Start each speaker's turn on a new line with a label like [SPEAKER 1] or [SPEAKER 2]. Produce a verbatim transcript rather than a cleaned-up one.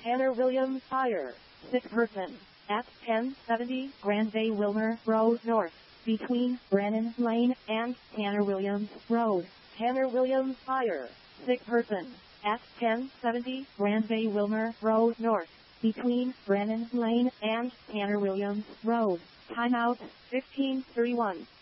[SPEAKER 1] Tanner Williams fire. Sick person. At ten seventy Grand Bay Wilmer Road North. Between Brennan Lane and Tanner Williams Road. Tanner Williams fire. Sick person. At ten seventy Grand Bay Wilmer Road North. Between Brennan Lane and Tanner Williams Road. Timeout fifteen thirty-one.